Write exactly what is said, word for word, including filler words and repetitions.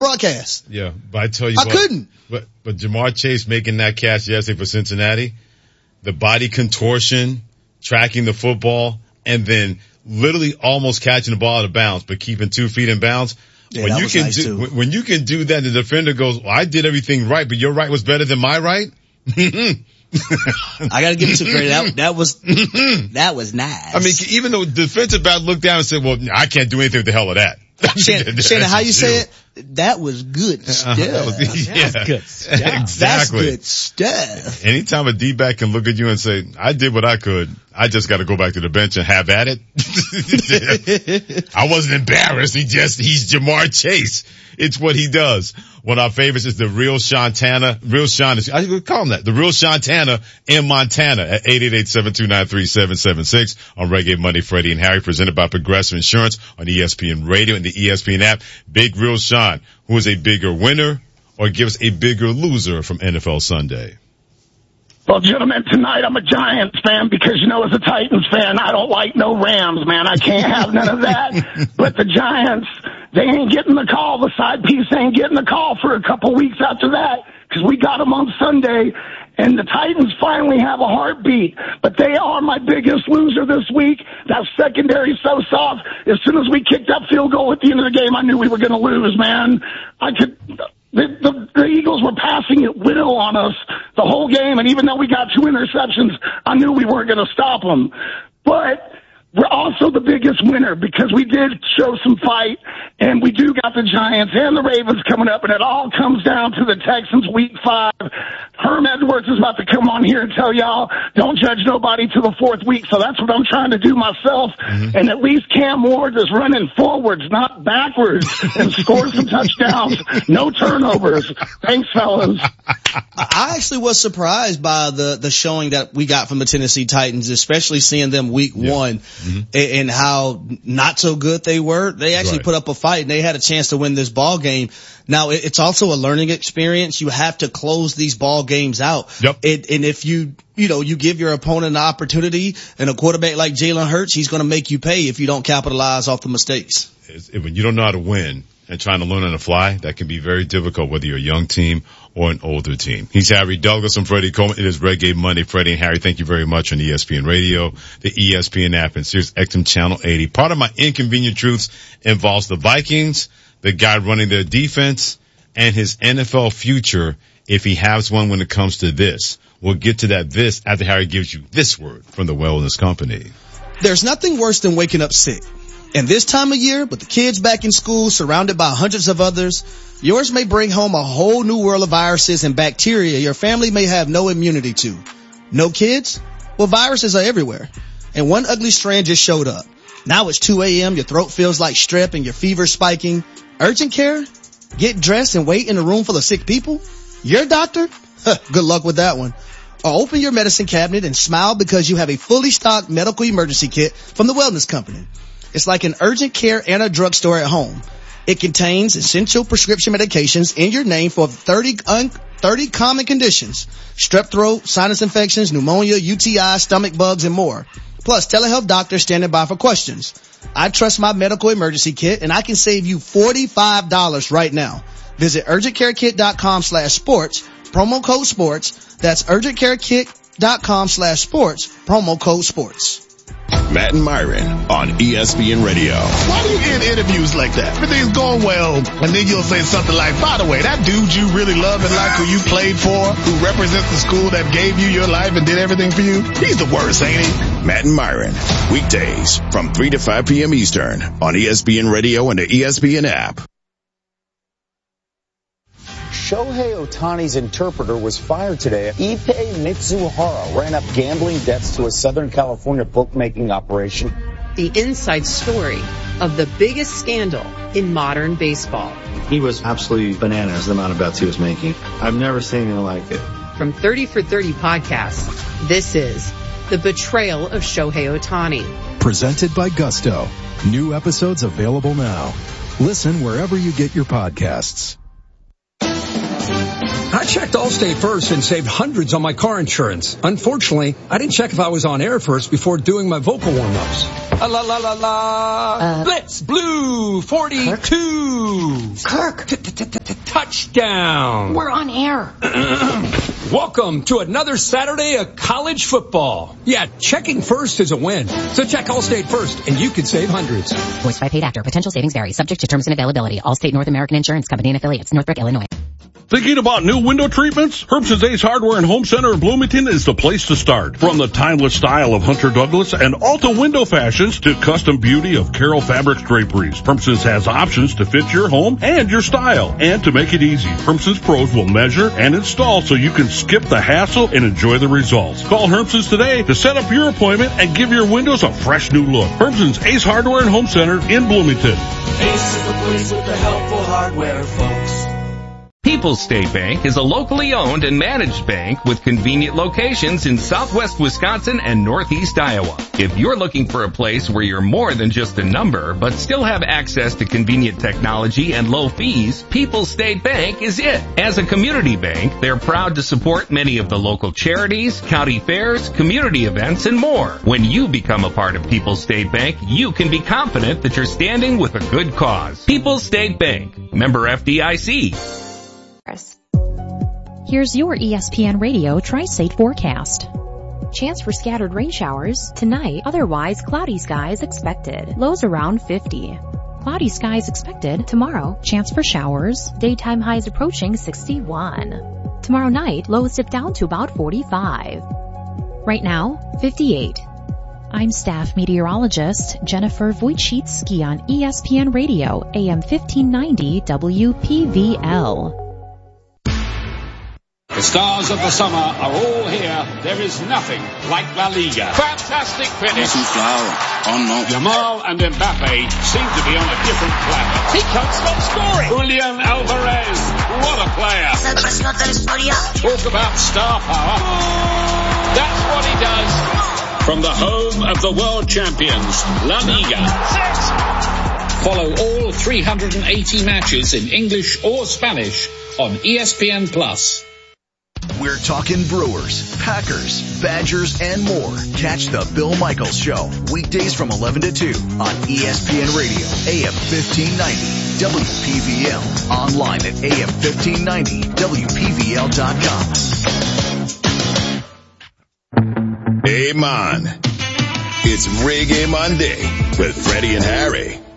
broadcast. Yeah, but I tell you I what. couldn't. But, but Jamar Chase making that catch yesterday for Cincinnati, the body contortion, tracking the football, and then literally almost catching the ball out of bounds, but keeping two feet in bounds. Yeah, when that you was can nice do, too. when, when you can do that, the defender goes, well, I did everything right, but your right was better than my right. I gotta give it to credit. That, that was, that was nice. I mean, even though the defensive back looked down and said, well, I can't do anything with the hell of that. Shannon, Shannon, how you say it? That was good stuff. Uh, yeah, That's good stuff. Exactly. That's good stuff. Anytime a D-back can look at you and say, I did what I could, I just got to go back to the bench and have at it. I wasn't embarrassed. He just, he's Jamar Chase. It's what he does. One of our favorites is the real Shantana, real Sean, I would call him that, the real Shantana in Montana at eight eight eight, seven two nine, three seven seven six on Reggae Monday, Freddie and Harry, presented by Progressive Insurance on E S P N Radio and the E S P N app. Big Real Sean, who is a bigger winner or gives a bigger loser from N F L Sunday? Well, gentlemen, tonight I'm a Giants fan because, you know, as a Titans fan, I don't like no Rams, man. I can't have none of that. But the Giants, they ain't getting the call. The side piece ain't getting the call for a couple weeks after that because we got them on Sunday. And the Titans finally have a heartbeat. But they are my biggest loser this week. That secondary so soft. As soon as we kicked that field goal at the end of the game, I knew we were going to lose, man. I could... The, the, the Eagles were passing at will on us the whole game, and even though we got two interceptions, I knew we weren't going to stop them. But we're also the biggest winner because we did show some fight, and we do got the Giants and the Ravens coming up, and it all comes down to the Texans week five. Herm Edwards is about to come on here and tell y'all, don't judge nobody till the fourth week, so that's what I'm trying to do myself. Mm-hmm. And at least Cam Ward is running forwards, not backwards, and score some touchdowns, no turnovers. Thanks, fellas. I actually was surprised by the, the showing that we got from the Tennessee Titans, especially seeing them week yeah. one mm-hmm. and, and how not so good they were. They actually right. put up a fight and they had a chance to win this ball game. Now, it's also a learning experience. You have to close these ball games out. Yep. It, and if you, you know, you give your opponent an opportunity and a quarterback like Jalen Hurts, he's going to make you pay if you don't capitalize off the mistakes. It's, when you don't know how to win and trying to learn on the fly, that can be very difficult, whether you're a young team or an older team. He's Harry Douglas and Freddie Coleman. It is Reggae Monday. Freddie and Harry, thank you very much on E S P N Radio, the E S P N app, and Sirius X M Channel eighty. Part of my inconvenient truths involves the Vikings, the guy running their defense, and his N F L future if he has one when it comes to this. We'll get to that this after Harry gives you this word from the Wellness Company. There's nothing worse than waking up sick. And this time of year, with the kids back in school, surrounded by hundreds of others, yours may bring home a whole new world of viruses and bacteria your family may have no immunity to. No kids? Well, viruses are everywhere. And one ugly strand just showed up. Now it's two a.m., your throat feels like strep and your fever's spiking. Urgent care? Get dressed and wait in a room full of sick people? Your doctor? Good luck with that one. Or open your medicine cabinet and smile because you have a fully stocked medical emergency kit from the Wellness Company. It's like an urgent care and a drugstore at home. It contains essential prescription medications in your name for thirty, un- thirty common conditions. Strep throat, sinus infections, pneumonia, U T I, stomach bugs, and more. Plus, telehealth doctors standing by for questions. I trust my medical emergency kit, and I can save you forty-five dollars right now. Visit urgentcarekit.com slash sports, promo code sports. That's urgentcarekit.com slash sports, promo code sports. Matt and Myron on E S P N Radio. Why do you end interviews like that? Everything's going well, and then you'll say something like, by the way, that dude you really love and like, who you played for, who represents the school that gave you your life and did everything for you, he's the worst, ain't he? Matt and Myron, weekdays from three to five p.m. Eastern on E S P N Radio and the E S P N app. Shohei Ohtani's interpreter was fired today. Ippei Mitsuhara ran up gambling debts to a Southern California bookmaking operation. The inside story of the biggest scandal in modern baseball. He was absolutely bananas, the amount of bets he was making. I've never seen anything like it. From thirty for thirty podcasts, this is The Betrayal of Shohei Ohtani. Presented by Gusto. New episodes available now. Listen wherever you get your podcasts. I checked Allstate first and saved hundreds on my car insurance. Unfortunately, I didn't check if I was on air first before doing my vocal warm-ups. La la la la. Uh, Blitz Blue forty-two. Kirk. Touchdown! We're on air. Welcome to another Saturday of college football. Yeah, checking first is a win. So check Allstate first, and you could save hundreds. Voiced by paid actor. Potential savings vary. Subject to terms and availability. Allstate North American Insurance Company and affiliates. Northbrook, Illinois. Thinking about new window treatments? Herbst's Ace Hardware and Home Center in Bloomington is the place to start. From the timeless style of Hunter Douglas and Alta window fashions to custom beauty of Carroll Fabrics draperies, Herbst's has options to fit your home and your style. And to make it easy, Herbst's pros will measure and install so you can skip the hassle and enjoy the results. Call Herbst's today to set up your appointment and give your windows a fresh new look. Herbst's Ace Hardware and Home Center in Bloomington. Ace is the place with the helpful hardware, folks. People's State Bank is a locally owned and managed bank with convenient locations in southwest Wisconsin and northeast Iowa. If you're looking for a place where you're more than just a number, but still have access to convenient technology and low fees, People's State Bank is it. As a community bank, they're proud to support many of the local charities, county fairs, community events, and more. When you become a part of People's State Bank, you can be confident that you're standing with a good cause. People's State Bank, member F D I C. Here's your E S P N Radio Tri-State forecast. Chance for scattered rain showers tonight, otherwise cloudy skies expected. Lows around fifty. Cloudy skies expected tomorrow. Chance for showers. Daytime highs approaching sixty-one. Tomorrow night, lows dip down to about forty-five. Right now, fifty-eight. I'm staff meteorologist Jennifer Wojcicki on E S P N Radio, A M fifteen ninety W P V L. The stars of the summer are all here. There is nothing like La Liga. Fantastic finish. Yamal and Mbappe seem to be on a different planet. He can't stop scoring. Julian Alvarez, what a player. Talk about star power. That's what he does. From the home of the world champions, La Liga. Follow all three hundred eighty matches in English or Spanish on E S P N Plus. We're talking Brewers, Packers, Badgers, and more. Catch the Bill Michaels Show, weekdays from eleven to two on E S P N Radio, A M fifteen ninety, W P V L. Online at A M fifteen ninety W P V L dot com. Hey, man. It's Reggae Monday with Freddie and Harry.